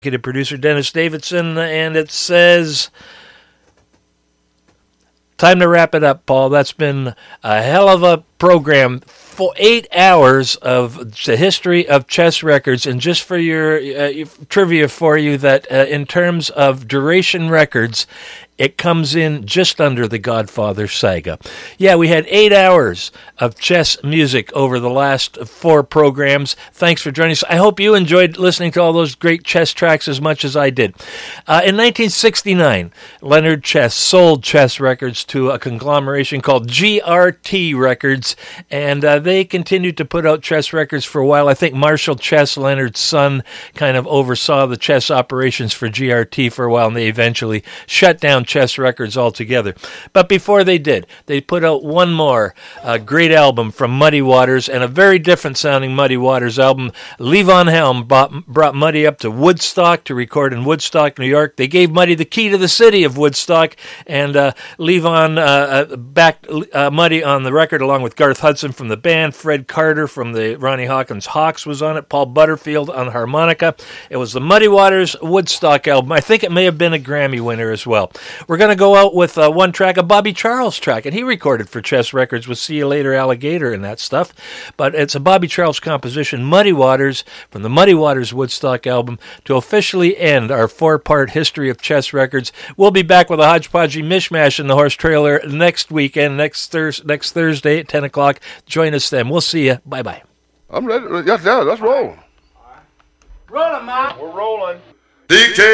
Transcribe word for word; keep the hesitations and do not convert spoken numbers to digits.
executive producer Dennis Davidson, and it says, time to wrap it up, Paul. That's been a hell of a program. For eight hours of the history of chess records, and just for your uh, trivia for you, that uh, in terms of duration records, it comes in just under the Godfather saga. Yeah, we had eight hours of chess music over the last four programs. Thanks for joining us. I hope you enjoyed listening to all those great chess tracks as much as I did. Uh, in nineteen sixty-nine, Leonard Chess sold chess records to a conglomeration called G R T Records, and uh, they continued to put out chess records for a while. I think Marshall Chess, Leonard's son, kind of oversaw the chess operations for G R T for a while, and they eventually shut down chess records altogether. But before they did, they put out one more uh, great album from Muddy Waters, and a very different sounding Muddy Waters album. Levon Helm brought, brought Muddy up to Woodstock to record in Woodstock, New York. They gave Muddy the key to the city of Woodstock, and uh, Levon uh, backed uh, Muddy on the record along with Garth Hudson from the band. Fred Carter from the Ronnie Hawkins Hawks was on it. Paul Butterfield on harmonica. It was the Muddy Waters Woodstock album. I think it may have been a Grammy winner as well. We're going to go out with uh, one track, a Bobby Charles track, and he recorded for Chess Records with See You Later Alligator and that stuff. But it's a Bobby Charles composition, Muddy Waters, from the Muddy Waters Woodstock album, to officially end our four-part history of Chess Records. We'll be back with a hodgepodgey mishmash in the Horse Trailer next weekend, next, thurs- next Thursday at ten o'clock. Join us then. We'll see you. Bye-bye. I'm ready. Yes, yeah, let's roll. Roll 'em, Ma. We're rolling. D J